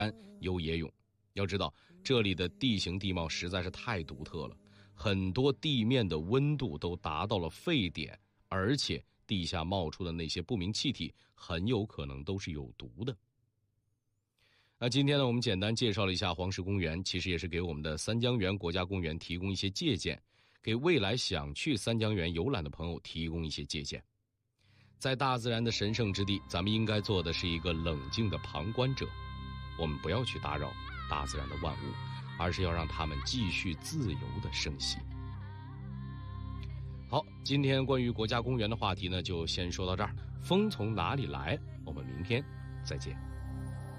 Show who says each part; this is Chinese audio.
Speaker 1: 游野泳。要知道，这里的地形地貌实在是太独特了，很多地面的温度都达到了沸点，而且地下冒出的那些不明气体很有可能都是有毒的。那今天呢，我们简单介绍了一下黄石公园，其实也是给我们的三江源国家公园提供一些借鉴，给未来想去三江源游览的朋友提供一些借鉴。在大自然的神圣之地，咱们应该做的是一个冷静的旁观者，我们不要去打扰大自然的万物，而是要让它们继续自由的生息。好，今天关于国家公园的话题呢，就先说到这儿。风从哪里来？我们明天再见。